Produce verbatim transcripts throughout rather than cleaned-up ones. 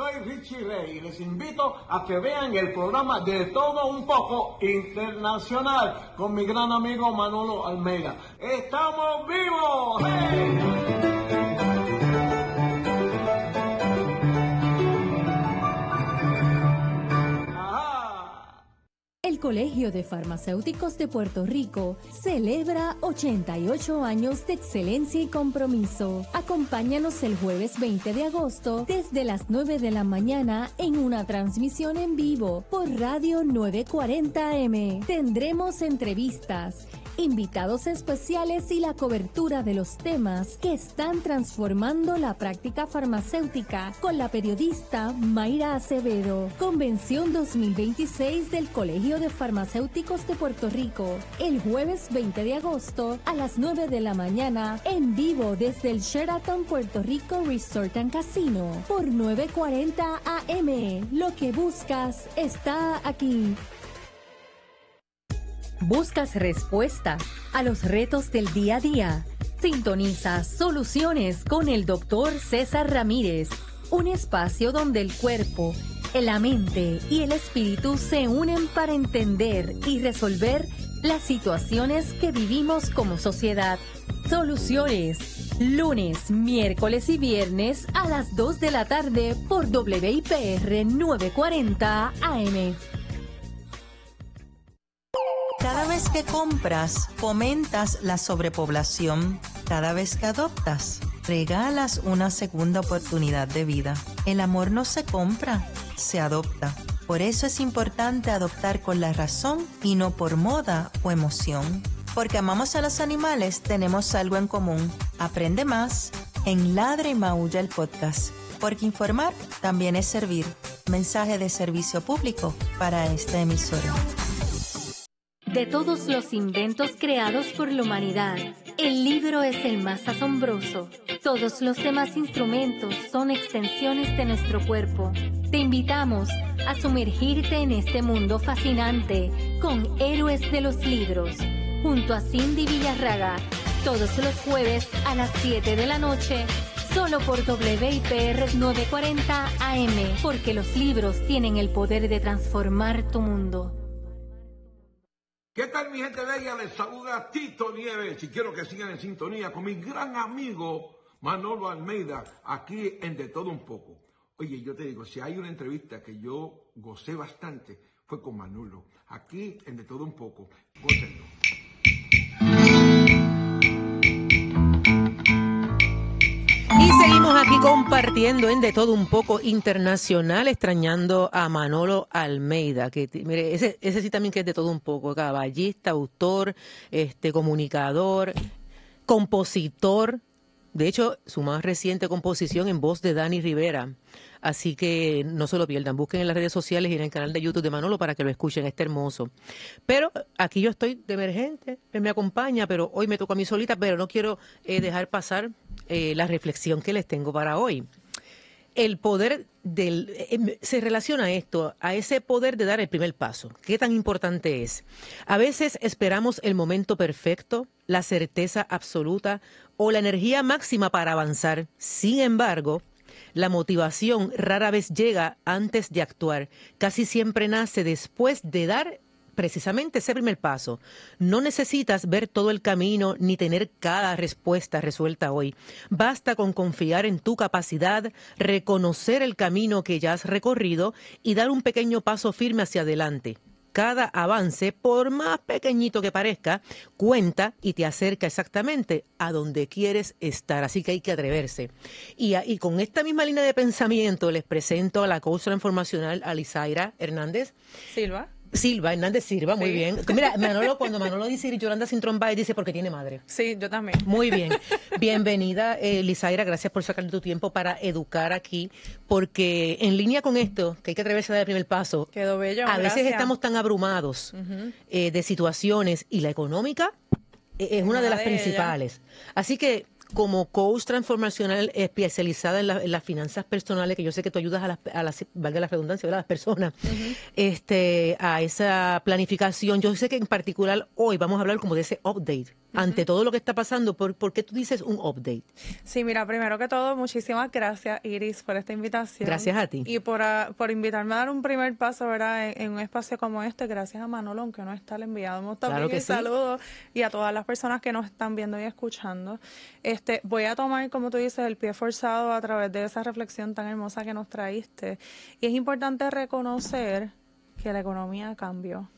soy Richie Rey y les invito a que vean el programa De Todo Un Poco Internacional con mi gran amigo Manolo Almeida. ¡Estamos vivos! ¡Hey! El Colegio de Farmacéuticos de Puerto Rico celebra ochenta y ocho años de excelencia y compromiso. Acompáñanos el jueves veinte de agosto desde las nueve de la mañana en una transmisión en vivo por Radio novecientos cuarenta A M. Tendremos entrevistas, invitados especiales y la cobertura de los temas que están transformando la práctica farmacéutica con la periodista Mayra Acevedo. Convención dos mil veintiséis del Colegio de Farmacéuticos de Puerto Rico, el jueves veinte de agosto a las nueve de la mañana en vivo desde el Sheraton Puerto Rico Resort and Casino por novecientos cuarenta A M. Lo que buscas está aquí. ¿Buscas respuestas a los retos del día a día? Sintoniza Soluciones con el doctor César Ramírez, un espacio donde el cuerpo, la mente y el espíritu se unen para entender y resolver las situaciones que vivimos como sociedad. Soluciones, lunes, miércoles y viernes a las dos de la tarde por W I P R novecientos cuarenta A M. Cada vez que compras, fomentas la sobrepoblación. Cada vez que adoptas, regalas una segunda oportunidad de vida. El amor no se compra, se adopta. Por eso es importante adoptar con la razón y no por moda o emoción. Porque amamos a los animales, tenemos algo en común. Aprende más en Ladra y Maulla el podcast. Porque informar también es servir. Mensaje de servicio público para esta emisora. De todos los inventos creados por la humanidad, el libro es el más asombroso. Todos los demás instrumentos son extensiones de nuestro cuerpo. Te invitamos a sumergirte en este mundo fascinante con Héroes de los Libros, junto a Cindy Villarraga, todos los jueves a las siete de la noche, solo por W I P R novecientos cuarenta A M, porque los libros tienen el poder de transformar tu mundo. ¿Qué tal, mi gente bella? Les saluda Tito Nieves y quiero que sigan en sintonía con mi gran amigo Manolo Almeida, aquí en De Todo Un Poco. Oye, yo te digo, si hay una entrevista que yo gocé bastante, fue con Manolo, aquí en De Todo Un Poco. Gócenlo. Y seguimos aquí compartiendo en De Todo Un Poco Internacional, extrañando a Manolo Almeida, que mire, ese, ese sí también que es de todo un poco, caballista, autor, este, comunicador, compositor. De hecho, su más reciente composición en voz de Dani Rivera. Así que no se lo pierdan, busquen en las redes sociales y en el canal de YouTube de Manolo para que lo escuchen, está hermoso. Pero aquí yo estoy de emergente, él me acompaña, pero hoy me toca a mí solita, pero no quiero eh, dejar pasar eh, la reflexión que les tengo para hoy. El poder del... Eh, se relaciona esto, a ese poder de dar el primer paso. ¿Qué tan importante es? A veces esperamos el momento perfecto, la certeza absoluta o la energía máxima para avanzar. Sin embargo, la motivación rara vez llega antes de actuar. Casi siempre nace después de dar precisamente ese primer paso. No necesitas ver todo el camino ni tener cada respuesta resuelta hoy. Basta con confiar en tu capacidad, reconocer el camino que ya has recorrido y dar un pequeño paso firme hacia adelante. Cada avance, por más pequeñito que parezca, cuenta y te acerca exactamente a donde quieres estar. Así que hay que atreverse. Y, y con esta misma línea de pensamiento les presento a la coach transformacional Alizaira Hernández Silva. Silva, Hernández Silva, muy Sí. bien. Mira, Manolo, cuando Manolo dice Yolanda sin tromba, dice porque tiene madre. Sí, yo también. Muy bien. Bienvenida, eh, Lizaira, gracias por sacar tu tiempo para educar aquí, porque en línea con esto, que hay que atreverse a dar el primer paso, Quedó bello, a veces gracias. estamos tan abrumados Ujú. eh, de situaciones, y la económica eh, es una, Una de las de principales. Así que, como coach transformacional especializada en, la, en las finanzas personales, que yo sé que tú ayudas a las, a las valga la redundancia, ¿verdad? A las personas, uh-huh. este, a esa planificación. Yo sé que en particular hoy vamos a hablar como de ese update. Uh-huh. Ante todo lo que está pasando, ¿por, ¿por qué tú dices un update? Sí, mira, primero que todo, muchísimas gracias, Iris, por esta invitación. Gracias a ti. Y por, a, por invitarme a dar un primer paso, ¿verdad? En, en un espacio como este. Gracias a Manolo, aunque no está, le enviamos también claro que el sí. saludo, y a todas las personas que nos están viendo y escuchando. Este, voy a tomar, como tú dices, el pie forzado a través de esa reflexión tan hermosa que nos traíste. Y es importante reconocer que la economía cambió.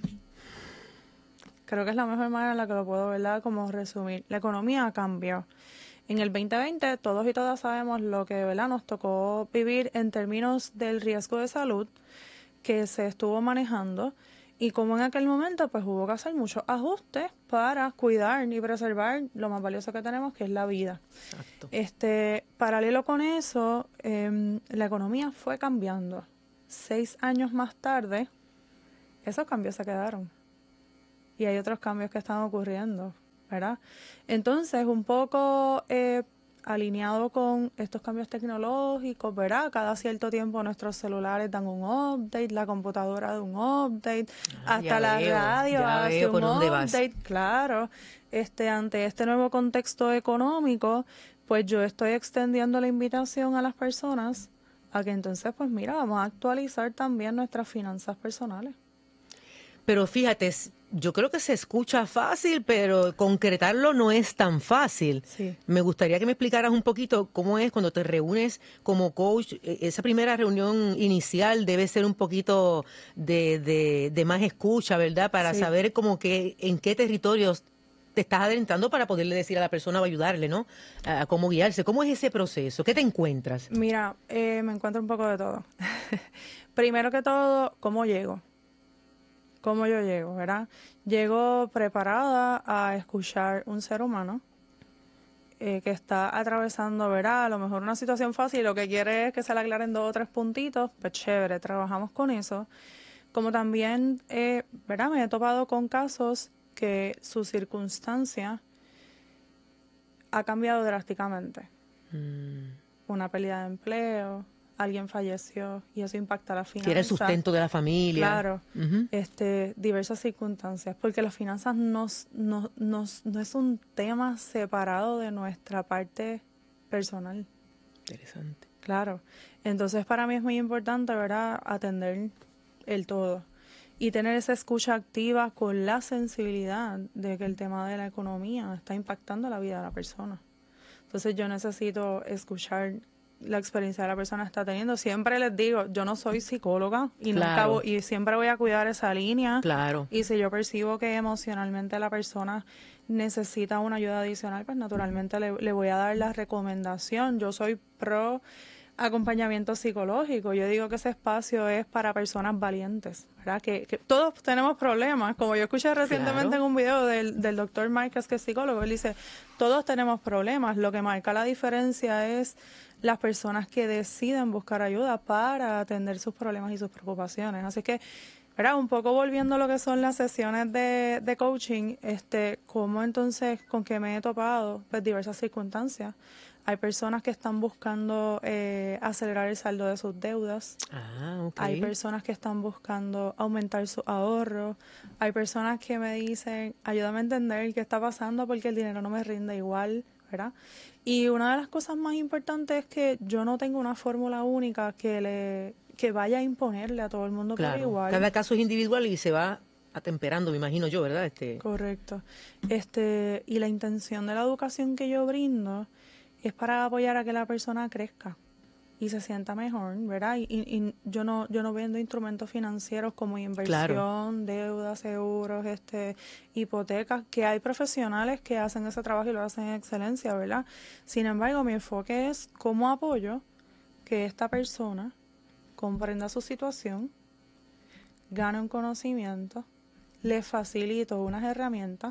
Creo que es la mejor manera en la que lo puedo, ¿verdad?, como resumir. La economía cambió. En el veinte veinte, todos y todas sabemos lo que, ¿verdad?, nos tocó vivir en términos del riesgo de salud que se estuvo manejando, y como en aquel momento pues hubo que hacer muchos ajustes para cuidar y preservar lo más valioso que tenemos, que es la vida. Exacto. Este, paralelo con eso, eh, la economía fue cambiando. Seis años más tarde, esos cambios se quedaron. Y hay otros cambios que están ocurriendo, ¿verdad? Entonces, un poco eh, alineado con estos cambios tecnológicos, ¿verdad? Cada cierto tiempo nuestros celulares dan un update, la computadora da un update, ah, hasta la veo, radio hace un update, claro. Este, ante este nuevo contexto económico, pues yo estoy extendiendo la invitación a las personas a que entonces, pues mira, vamos a actualizar también nuestras finanzas personales. Pero fíjate, yo creo que se escucha fácil, pero concretarlo no es tan fácil. Sí. Me gustaría que me explicaras un poquito cómo es cuando te reúnes como coach. Esa primera reunión inicial debe ser un poquito de, de, de más escucha, ¿verdad? Para sí. saber como que en qué territorios te estás adentrando para poderle decir a la persona o ayudarle, ¿no? A, a cómo guiarse. ¿Cómo es ese proceso? ¿Qué te encuentras? Mira, eh, me encuentro un poco de todo. Primero que todo, ¿cómo llego? ¿Cómo yo llego, verdad? Llego preparada a escuchar un ser humano eh, que está atravesando, ¿verdad?, a lo mejor una situación fácil y lo que quiere es que se le aclaren dos o tres puntitos. Pues chévere, trabajamos con eso. Como también, eh, ¿verdad?, me he topado con casos que su circunstancia ha cambiado drásticamente. Mm. Una pérdida de empleo, alguien falleció y eso impacta a la finanza. Quiere el sustento de la familia. Claro, uh-huh. este, diversas circunstancias, porque las finanzas nos, nos, nos, no es un tema separado de nuestra parte personal. Interesante. Claro, entonces para mí es muy importante, ¿verdad?, atender el todo y tener esa escucha activa con la sensibilidad de que el tema de la economía está impactando la vida de la persona. Entonces yo necesito escuchar la experiencia de la persona está teniendo. Siempre les digo, yo no soy psicóloga y claro. nunca voy, y siempre voy a cuidar esa línea. Claro. Y si yo percibo que emocionalmente la persona necesita una ayuda adicional, pues naturalmente le, le voy a dar la recomendación. Yo soy pro acompañamiento psicológico. Yo digo que ese espacio es para personas valientes, ¿verdad? Que, que todos tenemos problemas. Como yo escuché recientemente claro. en un video del, del doctor Márquez, que es psicólogo, él dice, todos tenemos problemas. Lo que marca la diferencia es las personas que deciden buscar ayuda para atender sus problemas y sus preocupaciones. Así que, ¿verdad?, un poco volviendo a lo que son las sesiones de, de coaching, este, ¿cómo entonces, con qué me he topado? Pues diversas circunstancias. Hay personas que están buscando eh, acelerar el saldo de sus deudas. Ah, okay. Hay personas que están buscando aumentar su ahorro. Hay personas que me dicen, ayúdame a entender qué está pasando porque el dinero no me rinde igual, ¿verdad? Y una de las cosas más importantes es que yo no tengo una fórmula única que le que vaya a imponerle a todo el mundo claro. por igual. Cada caso es individual y se va atemperando, me imagino yo, ¿verdad? Este... Correcto. Este, y la intención de la educación que yo brindo es para apoyar a que la persona crezca y se sienta mejor, ¿verdad? Y, y, y yo no yo no vendo instrumentos financieros como inversión, claro. deuda, seguros, este, hipotecas, que hay profesionales que hacen ese trabajo y lo hacen en excelencia, ¿verdad? Sin embargo, mi enfoque es cómo apoyo que esta persona comprenda su situación, gane un conocimiento, le facilito unas herramientas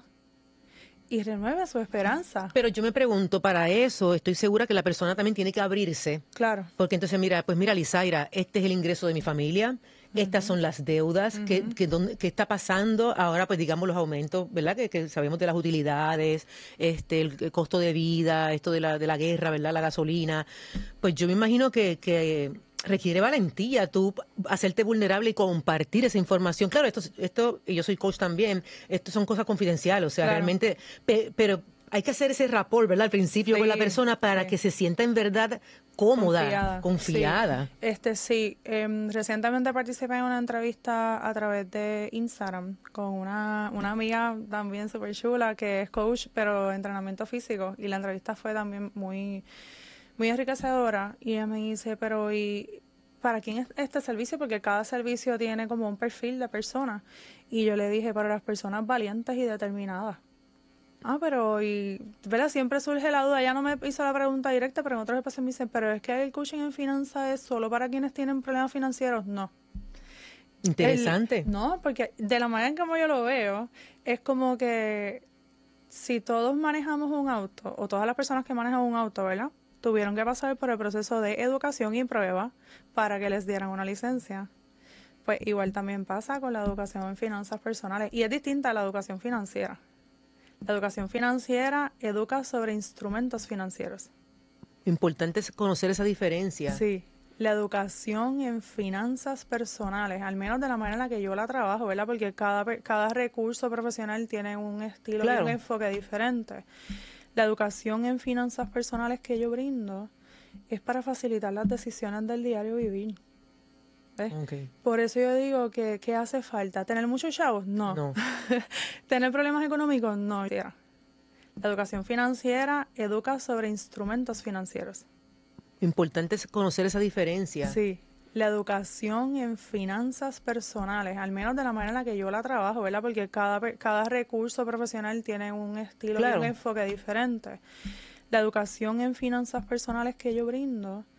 y renueve su esperanza. Pero yo me pregunto, para eso estoy segura que la persona también tiene que abrirse. Claro. Porque entonces, mira, pues mira, Lizaira, este es el ingreso de mi familia, Estas son las deudas, Ujú. que, que, dónde- qué está pasando ahora, pues digamos los aumentos, ¿verdad? Que, que sabemos de las utilidades, este, el, el costo de vida, esto de la, de la guerra, ¿verdad? La gasolina. Pues yo me imagino que, que requiere valentía tú hacerte vulnerable y compartir esa información. Claro, esto, esto, y yo soy coach también, esto son cosas confidenciales, o sea, Claro. realmente, pe- pero hay que hacer ese rapport, ¿verdad? Al principio con la Sí, persona para sí. que se sienta en verdad cómoda, Confiada. confiada. Sí. Este sí, em, recientemente participé en una entrevista a través de Instagram con una, una amiga también súper chula que es coach, pero de entrenamiento físico. Y la entrevista fue también muy, muy enriquecedora. Y ella me dice, pero ¿y para quién es este servicio? Porque cada servicio tiene como un perfil de persona. Y yo le dije, para las personas valientes y determinadas. Ah, pero, y, ¿verdad? Siempre surge la duda. Ya no me hizo la pregunta directa, pero en otros espacios me dicen, pero es que el coaching en finanzas es solo para quienes tienen problemas financieros. No. Interesante. El- no, porque de la manera en como yo lo veo, es como que si todos manejamos un auto, o todas las personas que manejan un auto, ¿verdad? Tuvieron que pasar por el proceso de educación y prueba para que les dieran una licencia. Pues igual también pasa con la educación en finanzas personales. Y es distinta a la educación financiera. La educación financiera educa sobre instrumentos financieros. Importante es conocer esa diferencia. Sí, la educación en finanzas personales, al menos de la manera en la que yo la trabajo, ¿verdad? Porque cada, pe- cada recurso profesional tiene un estilo y Claro. un enfoque diferente. La educación en finanzas personales que yo brindo es para facilitar las decisiones del diario vivir. ¿Ves? Ok. Por eso yo digo que, ¿qué hace falta? ¿Tener muchos chavos? No. No. ¿Tener problemas económicos? No. La educación financiera educa sobre instrumentos financieros. Importante es conocer esa diferencia. Sí, la educación en finanzas personales, al menos de la manera en la que yo la trabajo, ¿verdad? Porque cada, pe- cada recurso profesional tiene un estilo y Claro. un enfoque diferente. La educación en finanzas personales que yo brindo